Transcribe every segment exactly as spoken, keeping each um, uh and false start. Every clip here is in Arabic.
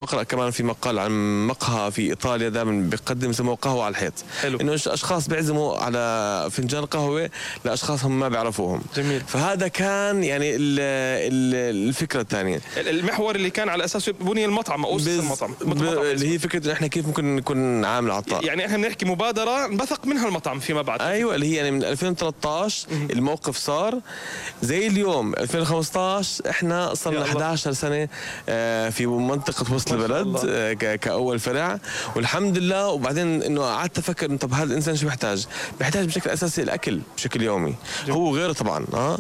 بقرأ كمان في مقال عن مقهى في إيطاليا دائما بيقدم يسموه قهوة على الحيط. حلو. إنه أشخاص بيعزموا على فنجان قهوة لأشخاص هم ما بيعرفوهم. جميل. فهذا كان يعني ال ال الفكرة الثانية، المحور اللي كان على أساسه بني المطعم أو أسس المطعم، اللي هي فكرة إنه إحنا كيف ممكن نكون عامل عطاء. يعني إحنا بنحكي مبادرة انبثق منها المطعم فيما بعد. أيوة، اللي هي يعني من ألفين وثلاثة عشر الموقف صار زي اليوم ألفين وخمسة عشر. إحنا صرنا إحدى عشرة سنة في منطقة وسط البلد كأول فرع، والحمد لله. وبعدين إنه قعدت أفكر إنه طب هذا الإنسان شو بيحتاج؟ بيحتاج بشكل أساسي الأكل بشكل يومي، هو غيره طبعا. اه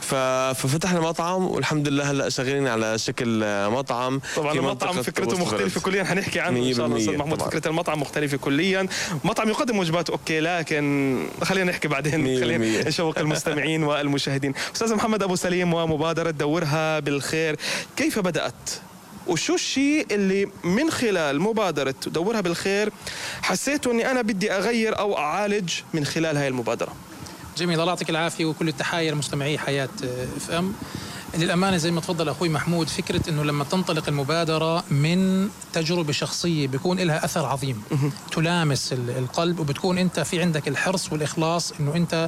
ففتحنا مطعم والحمد لله هلا شغالين على شكل مطعم. طبعا المطعم فكرته مختلفة كليا، حنحكي عنه ان شاء الله استاذ محمود. فكرة المطعم مختلفة كليا، مطعم يقدم وجبات اوكي، لكن خلينا نحكي بعدين، خلينا نشوق المستمعين والمشاهدين. استاذ محمد ابو سليم ومبادرة دورها بالخير، كيف بدأت؟ وشو الشيء اللي من خلال مبادرة دورها بالخير حسيته اني انا بدي اغير او اعالج من خلال هاي المبادرة؟ جميل، الله يعطيك العافية وكل التحايا لمستمعي حياة اف ام. للأمانة زي ما تفضل أخوي محمود، فكرة أنه لما تنطلق المبادرة من تجربة شخصية بيكون لها أثر عظيم تلامس القلب، وبتكون أنت في عندك الحرص والإخلاص أنه أنت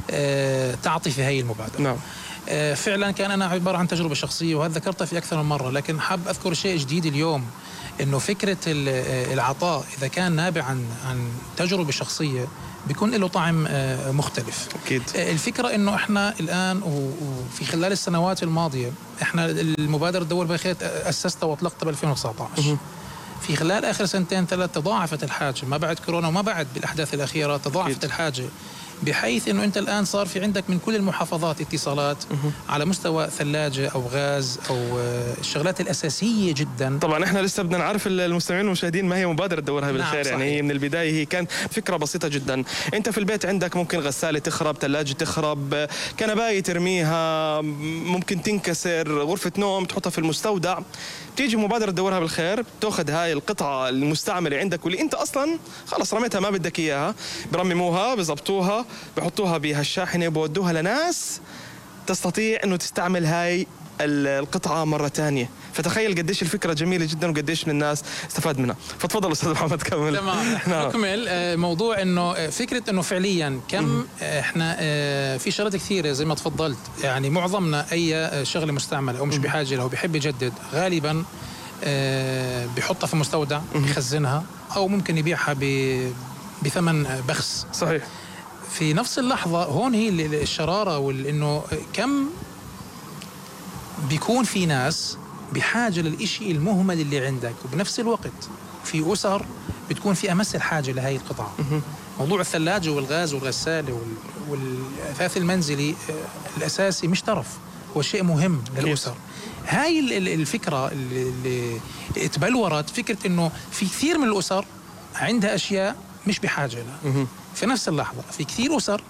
تعطي في هاي المبادرة. نعم. فعلا كان أنا عبارة عن تجربة شخصية، وهذا ذكرتها في أكثر من مرة، لكن حاب أذكر شيء جديد اليوم، أنه فكرة العطاء إذا كان نابع عن عن تجربة شخصية بيكون له طعم مختلف. أكيد. الفكرة إنه إحنا الآن وفي خلال السنوات الماضية، إحنا المبادرة دور بالخير أسستها وأطلقتها ب ألفين وتسعة عشر. في خلال آخر سنتين ثلاث تضاعفت الحاجة، ما بعد كورونا وما بعد بالأحداث الأخيرة تضاعفت أكيد. الحاجة، بحيث انه انت الان صار في عندك من كل المحافظات اتصالات على مستوى ثلاجه او غاز او الشغلات الاساسيه جدا. طبعا احنا لسه بدنا نعرف المستمعين والمشاهدين ما هي مبادره دورها بالخير. نعم، يعني هي من البدايه هي كان فكره بسيطه جدا. انت في البيت عندك ممكن غساله تخرب، ثلاجه تخرب، كنبايه ترميها، ممكن تنكسر، غرفه نوم تحطها في المستودع، تيجي مبادره دورها بالخير تاخذ هاي القطعه المستعمله عندك واللي انت اصلا خلص رميتها ما بدك اياها، برمموها بزبطوها بحطوها بهالشاحنة بودوها لناس تستطيع انه تستعمل هاي القطعة مرة ثانية. فتخيل قديش الفكرة جميلة جدا وقديش من الناس استفاد منها. فتفضل استاذ محمد كمل. تمام. نكمل موضوع انه فكرة انه فعليا كم احنا في شغلات كثيرة زي ما تفضلت، يعني معظمنا اي شغلة مستعملة او مش بحاجة لها وبيحب يجدد غالبا بيحطها في مستودع يخزنها او ممكن يبيعها بثمن بخس. صحيح. في نفس اللحظة هون هي الشرارة، وإنه كم بيكون في ناس بحاجة للإشي المهمل اللي عندك، وبنفس الوقت في أسر بتكون في أمس الحاجة لهي القطعة. موضوع الثلاجة والغاز والغسالة والأثاث المنزلي الأساسي مش ترف، هو شيء مهم للأسر. هاي الفكرة اللي اتبلورت، فكرة إنه في كثير من الأسر عندها أشياء مش بحاجة لها في نفس اللحظة، في كثير أسر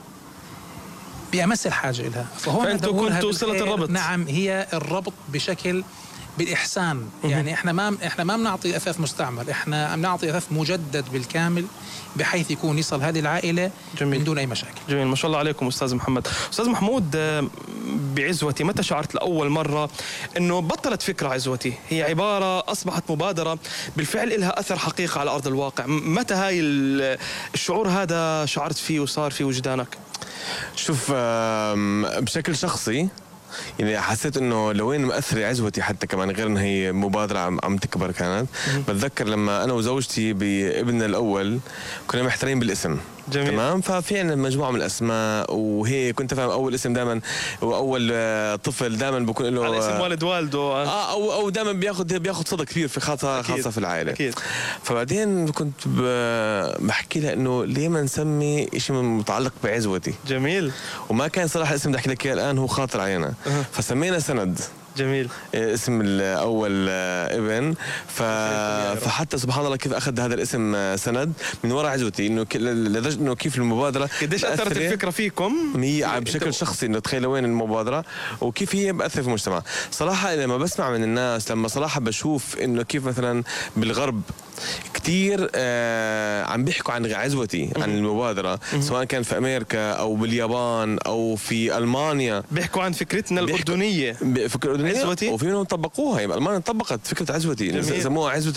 بأمس الحاجة لها. فهون فأنتوا كنتوا صلة الربط. نعم، هي الربط بشكل بالإحسان. يعني إحنا ما إحنا ما بنعطي أثاث مستعمل، إحنا بنعطي أثاث مجدد بالكامل بحيث يكون يصل هذه العائلة جميل. من دون أي مشاكل. جميل، ما شاء الله عليكم أستاذ محمد. أستاذ محمود، بعزوتي متى شعرت لأول مرة إنه بطلت فكرة عزوتي، هي عبارة أصبحت مبادرة بالفعل لها أثر حقيقي على أرض الواقع؟ متى هاي الشعور هذا شعرت فيه وصار في وجدانك؟ شوف، بشكل شخصي يعني حسيت انه لوين مأثرة عزوتي، حتى كمان غير انها هي مبادرة عم, عم تكبر كانت. بتذكر لما انا وزوجتي بابننا الاول كنا محتارين بالاسم. جميل. تمام. ففي عندنا مجموعه من الاسماء، وهي كنت فاهم اول اسم دائما واول طفل دائما بكون له على اسم والد والده اه او او دائما بياخذ بياخذ صدى كبير في خاصه أكيد. خاصه في العائله. أكيد. فبعدين كنت بحكي لها انه ليه ما نسمي شيء متعلق بعزوتي. جميل. وما كان صراحه الاسم بدي احكي لك اياه الان هو خاطر علينا. أه. فسمينا سند. جميل. اسم الاول ابن. ف... فحتى سبحان الله كيف اخذ هذا الاسم سند من وراء عزوتي، انه لدرجه انه كيف المبادره قديش اثرت الفكره فيكم هي بشكل شخصي، انه تخيل وين المبادره وكيف هي مأثره في المجتمع. صراحه لما بسمع من الناس، لما صراحه بشوف انه كيف مثلا بالغرب كثير آه عم بيحكوا عن عزوتي، عن المبادره، سواء كان في امريكا او باليابان او في المانيا، بيحكوا عن فكرتنا الاردنيه، فكره الاردنيه، وفي منهم طبقوها. يعني المانيا طبقت فكره عزوتي، سموها عزوه